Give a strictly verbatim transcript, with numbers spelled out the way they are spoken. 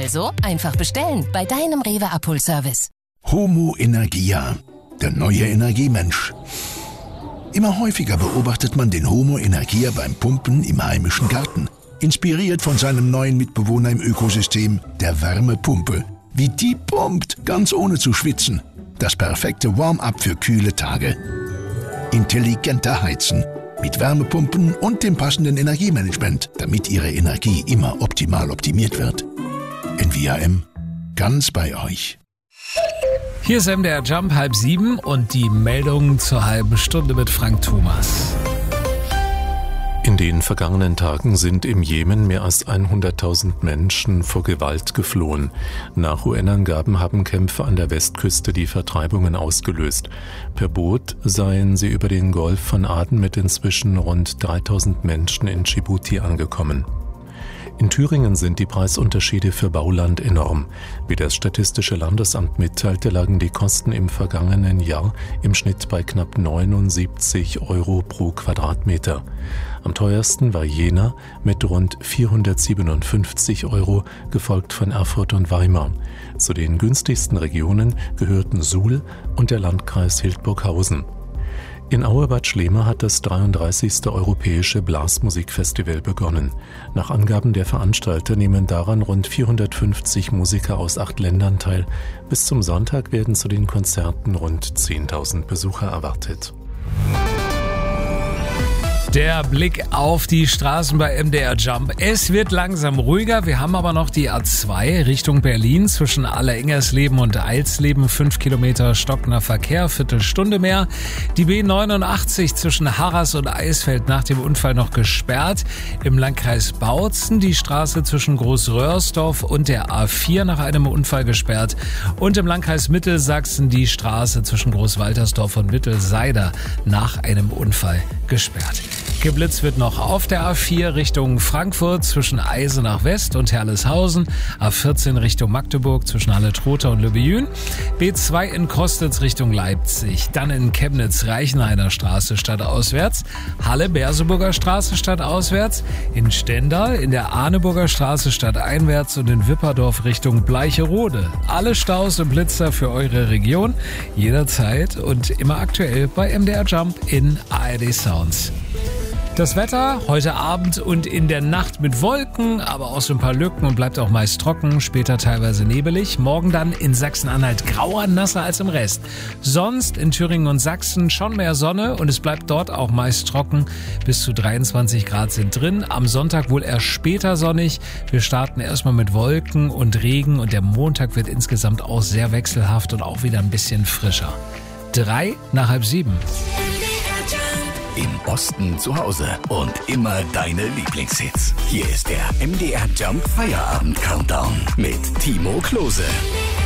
Also einfach bestellen bei deinem Rewe Abholservice. Homo Energia, der neue Energiemensch. Immer häufiger beobachtet man den Homo Energia beim Pumpen im heimischen Garten. Inspiriert von seinem neuen Mitbewohner im Ökosystem, der Wärmepumpe. Wie die pumpt, ganz ohne zu schwitzen. Das perfekte Warm-up für kühle Tage. Intelligenter Heizen. Mit Wärmepumpen und dem passenden Energiemanagement, damit Ihre Energie immer optimal optimiert wird. N V R M, ganz bei euch. Hier ist M D R Jump, halb sieben und die Meldungen zur halben Stunde mit Frank Thomas. In den vergangenen Tagen sind im Jemen mehr als hunderttausend Menschen vor Gewalt geflohen. Nach U N-Angaben haben Kämpfe an der Westküste die Vertreibungen ausgelöst. Per Boot seien sie über den Golf von Aden mit inzwischen rund dreitausend Menschen in Dschibuti angekommen. In Thüringen sind die Preisunterschiede für Bauland enorm. Wie das Statistische Landesamt mitteilte, lagen die Kosten im vergangenen Jahr im Schnitt bei knapp neunundsiebzig Euro pro Quadratmeter. Am teuersten war Jena mit rund vierhundertsiebenundfünfzig Euro, gefolgt von Erfurt und Weimar. Zu den günstigsten Regionen gehörten Suhl und der Landkreis Hildburghausen. In Auebad Schlema hat das dreiunddreißigste Europäische Blasmusikfestival begonnen. Nach Angaben der Veranstalter nehmen daran rund vierhundertfünfzig Musiker aus acht Ländern teil. Bis zum Sonntag werden zu den Konzerten rund zehntausend Besucher erwartet. Der Blick auf die Straßen bei M D R Jump. Es wird langsam ruhiger. Wir haben aber noch die A zwei Richtung Berlin zwischen Allerengersleben und Eilsleben. Fünf Kilometer stockender Verkehr, Viertelstunde mehr. Die B neunundachtzig zwischen Harras und Eisfeld nach dem Unfall noch gesperrt. Im Landkreis Bautzen die Straße zwischen Großröhrsdorf und der A vier nach einem Unfall gesperrt. Und im Landkreis Mittelsachsen die Straße zwischen Großwaltersdorf und Mittelseider nach einem Unfall gesperrt. Geblitzt wird noch auf der A vier Richtung Frankfurt zwischen Eisenach West und Herleshausen, A vierzehn Richtung Magdeburg zwischen Halle-Trotha und Löbejün, B zwei in Kostitz Richtung Leipzig, dann in Chemnitz Reichenhainer Straße stadtauswärts, Halle-Berseburger Straße stadtauswärts, in Stendal in der Arneburger Straße stadteinwärts und in Wipperdorf Richtung Bleicherode. Alle Staus und Blitzer für eure Region, jederzeit und immer aktuell bei M D R Jump in A R D Sounds. Das Wetter heute Abend und in der Nacht mit Wolken, aber auch so ein paar Lücken und bleibt auch meist trocken, später teilweise nebelig. Morgen dann in Sachsen-Anhalt grauer, nasser als im Rest. Sonst in Thüringen und Sachsen schon mehr Sonne und es bleibt dort auch meist trocken. Bis zu dreiundzwanzig Grad sind drin. Am Sonntag wohl erst später sonnig. Wir starten erstmal mit Wolken und Regen und der Montag wird insgesamt auch sehr wechselhaft und auch wieder ein bisschen frischer. Drei nach halb sieben. Im Osten zu Hause und immer deine Lieblingshits. Hier ist der M D R Jump Feierabend Countdown mit Timo Klose.